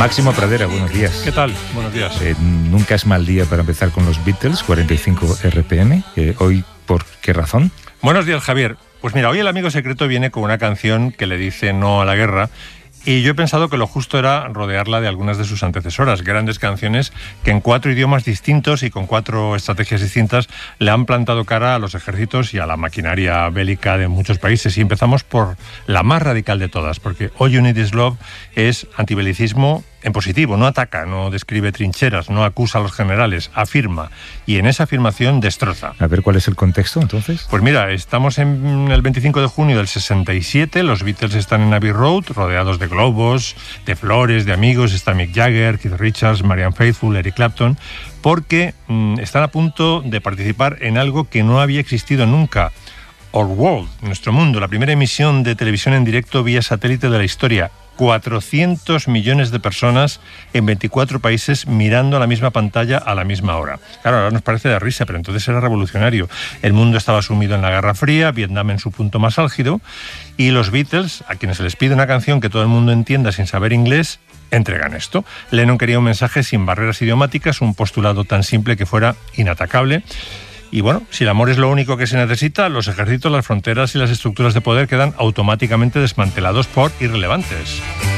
Máximo Pradera, buenos días. ¿Qué tal? Buenos días. Nunca es mal día para empezar con los Beatles, 45 RPM. Hoy, ¿por qué razón? Buenos días, Javier. Pues mira, hoy el amigo secreto viene con una canción que le dice no a la guerra. Y yo he pensado que lo justo era rodearla de algunas de sus antecesoras, grandes canciones que en 4 idiomas distintos y con 4 estrategias distintas le han plantado cara a los ejércitos y a la maquinaria bélica de muchos países. Y empezamos por la más radical de todas, porque All You Need Is Love es antibelicismo en positivo, no ataca, no describe trincheras, no acusa a los generales, afirma, y en esa afirmación destroza. A ver, ¿cuál es el contexto, entonces? Pues mira, estamos en el 25 de junio del 67, los Beatles están en Abbey Road, rodeados de globos, de flores, de amigos, está Mick Jagger, Keith Richards, Marianne Faithfull, Eric Clapton, porque están a punto de participar en algo que no había existido nunca. Our World, nuestro mundo, la primera emisión de televisión en directo vía satélite de la historia. 400 millones de personas en 24 países mirando a la misma pantalla a la misma hora. Claro, ahora nos parece de risa, pero entonces era revolucionario. El mundo estaba sumido en la Guerra Fría, Vietnam en su punto más álgido, y los Beatles, a quienes se les pide una canción que todo el mundo entienda sin saber inglés, entregan esto. Lennon quería un mensaje sin barreras idiomáticas, un postulado tan simple que fuera inatacable. Y bueno, si el amor es lo único que se necesita, los ejércitos, las fronteras y las estructuras de poder quedan automáticamente desmantelados por irrelevantes.